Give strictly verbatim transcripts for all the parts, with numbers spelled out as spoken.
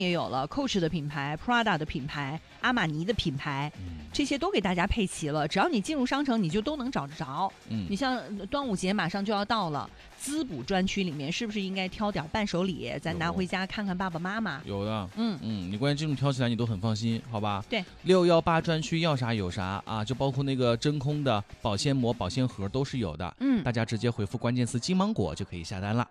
也有了 Coach 的品牌 Prada 的品牌阿玛尼的品牌、嗯、这些都给大家配齐了，只要你进入商城你就都能找得着、嗯、你像端午节马上就要到了，滋补专区里面是不是应该挑点伴手礼咱拿回家看看爸爸妈妈？ 有的，嗯嗯，你关键这种挑起来你都很放心，好吧？ 对， 六幺八专区要啥有啥啊，就包括那个真空的保鲜膜保鲜盒都是有的，嗯，大家直接回复关键词金芒果就可以下单了。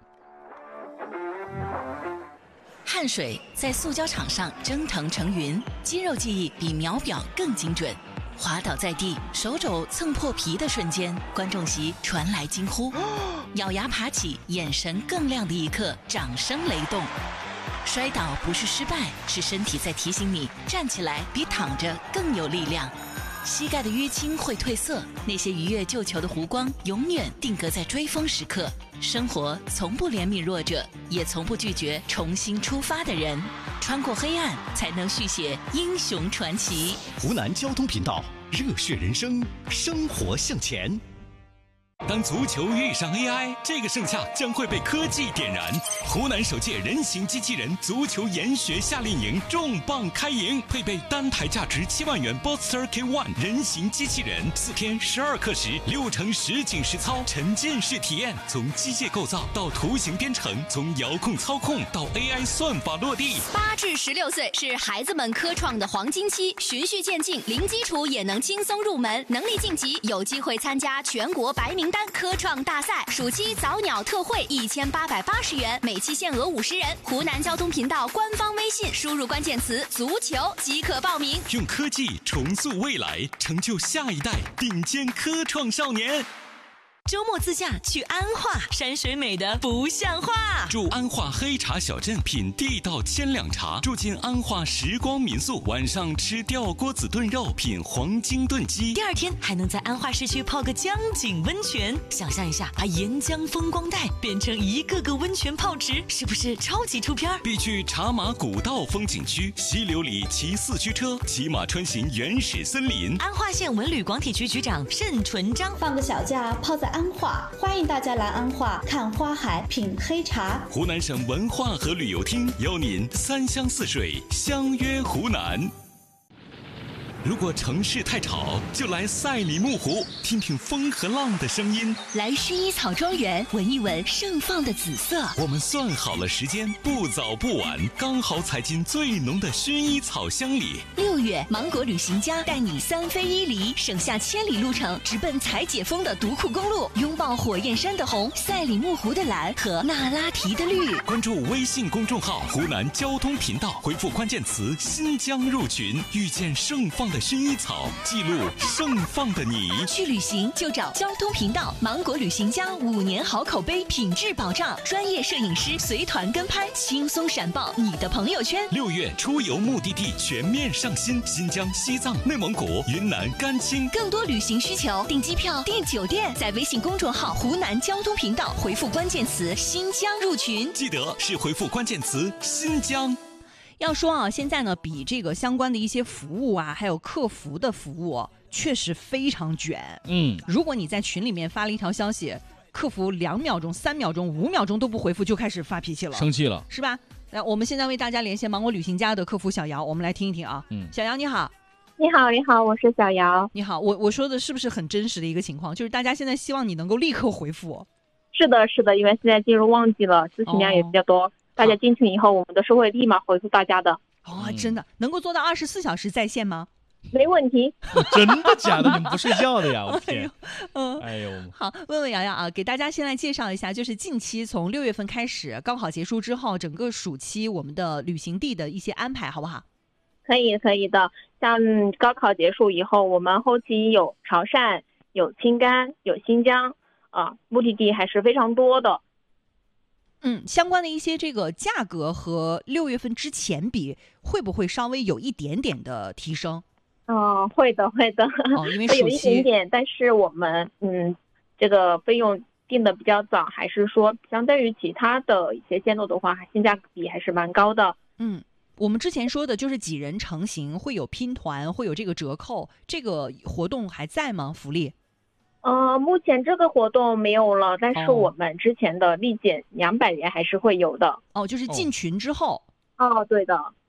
汗水在塑胶场上蒸腾成云，肌肉记忆比秒表更精准。滑倒在地，手肘蹭破皮的瞬间，观众席传来惊呼。咬牙爬起，眼神更亮的一刻，掌声雷动。摔倒不是失败，是身体在提醒你站起来比躺着更有力量。膝盖的淤青会褪色，那些一跃救球的弧光永远定格在追风时刻。生活从不怜悯弱者，也从不拒绝重新出发的人。穿过黑暗，才能续写英雄传奇。 湖南交通频道，热血人生，生活向前。 当足球遇上 A I， 这个盛夏将会被科技点燃。湖南首届人形机器人足球研学夏令营重磅开营，配备单台价值七万元 Boxster K 一 人形机器人，四天十二课时，六成实景实操，沉浸式体验，从机械构造到图形编程，从遥控操控到 A I 算法落地。 八至十六岁是孩子们科创的黄金期，循序渐进，零基础也能轻松入门，能力晋级有机会参加全国白名单科创大赛。暑期早鸟特惠一千八百八十元，每期限额五十人。湖南交通频道官方微信输入关键词足球即可报名。 用科技重塑未来，成就下一代顶尖科创少年。 周末自驾去安化，山水美得不像话。 住安化黑茶小镇，品地道千两茶；住进安化时光民宿，晚上吃吊锅子炖肉，品黄金炖鸡。 第二天还能在安化市区泡个江景温泉。想象一下，把沿江风光带变成一个个温泉泡池，是不是超级出片？ 必去茶马古道风景区，溪流里骑四驱车，骑马穿行原始森林。 安化县文旅广体局局长盛纯章， 放个小假泡在安化，欢迎大家来安化看花海，品黑茶。 湖南省文化和旅游厅邀您三湘四水相约湖南。如果城市太吵，就来赛里木湖，听听风和浪的声音； 来薰衣草庄园，闻一闻盛放的紫色。 我们算好了时间，不早不晚，刚好踩进最浓的薰衣草香里。 六月，芒果旅行家带你三飞一离，省下千里路程，直奔采解封的独库公路，拥抱火焰山的红、赛里木湖的蓝和那拉提的绿。 关注微信公众号湖南交通频道，回复关键词新疆入群，遇见盛放的薰衣草，记录盛放的你。 去旅行就找交通频道，芒果旅行家五年好口碑，品质保障，专业摄影师随团跟拍，轻松闪爆你的朋友圈。 六月出游目的地全面上新，新疆、西藏、内蒙古、云南、甘青。 更多旅行需求，订机票、订酒店，在微信公众号湖南交通频道回复关键词新疆入群， 记得是回复关键词新疆。 要说啊，现在呢，比这个相关的一些服务啊，还有客服的服务，确实非常卷。嗯，如果你在群里面发了一条消息，客服两秒钟、三秒钟、五秒钟都不回复，就开始发脾气了， 生气了， 是吧？那我们现在为大家连线芒果旅行家的客服小姚，我们来听一听啊。嗯，小姚你好。 你好，你好，我是小姚。 你好，我我说的是不是很真实的一个情况？就是大家现在希望你能够立刻回复。 是的，是的，因为现在进入旺季了，咨询量也比较多。哦，大家进群以后，我们都是会立马回复大家的。 哦，真的能够做到二十四小时在线吗？ 没问题。 真的假的？你们不睡觉的呀？我天！ 嗯， 哎呦， 好，问问瑶瑶啊，给大家先来介绍一下，就是近期从六月份开始，高考结束之后，整个暑期我们的旅行地的一些安排，好不好？ 可以，可以的。像高考结束以后，我们后期有潮汕、有青甘、有新疆啊，目的地还是非常多的。 嗯，相关的一些这个价格和六月份之前比，会不会稍微有一点点的提升？ 嗯、呃，会的，会的。 哦，因为会有一点点，但是我们嗯，这个费用定的比较早，还是说相对于其他的一些线路的话，性价比还是蛮高的。 嗯，我们之前说的就是几人成行会有拼团，会有这个折扣，这个活动还在吗？福利？ 呃，目前这个活动没有了，但是我们之前的立减两百元还是会有的。 哦，就是进群之后。 哦，对的。